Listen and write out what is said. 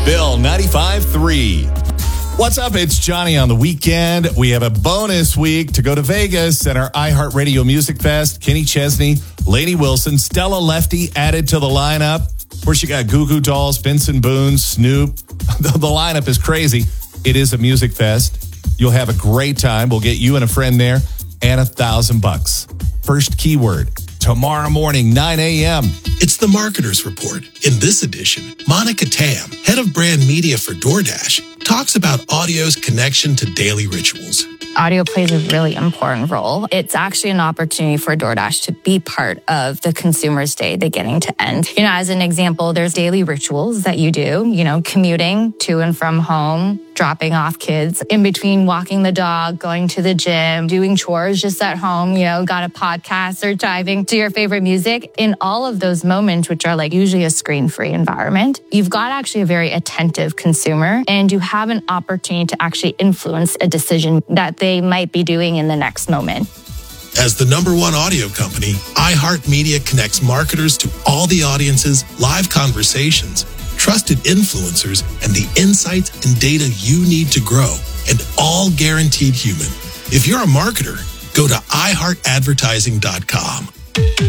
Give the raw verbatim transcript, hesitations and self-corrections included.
Bill ninety-five three. What's up? It's Johnny on the weekend. We have a bonus week to go to Vegas at our iHeartRadio Music Fest. Kenny Chesney, Lainey Wilson, Stella Lefty added to the lineup. Of course, you got Goo Goo Dolls, Benson Boone, Snoop. The, the lineup is crazy. It is a music fest. You'll have a great time. We'll get you and a friend there and a thousand bucks. First keyword, tomorrow morning, nine a.m. It's the Marketer's Report. In this edition, Monica Tam, head of brand media for DoorDash, talks about audio's connection to daily rituals. Audio plays a really important role. It's actually an opportunity for DoorDash to be part of the consumer's day beginning to end. You know, as an example, there's daily rituals that you do, you know, commuting to and from home, dropping off kids, in between walking the dog, going to the gym, doing chores just at home, you know, got a podcast or diving to your favorite music. In all of those moments, which are like usually a screen-free environment, you've got actually a very attentive consumer and you have an opportunity to actually influence a decision that they might be doing in the next moment. As the number one audio company, iHeartMedia connects marketers to all the audiences, live conversations, trusted influencers, and the insights and data you need to grow, and all guaranteed human. If you're a marketer, go to i heart advertising dot com.